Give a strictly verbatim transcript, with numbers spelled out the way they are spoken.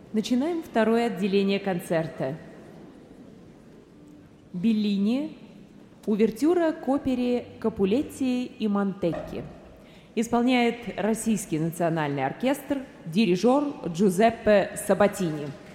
Начинаем второе отделение концерта. Беллини, увертюра к опере «Капулетти и Монтекки». Исполняет Российский национальный оркестр, дирижер Джузеппе Сабатини.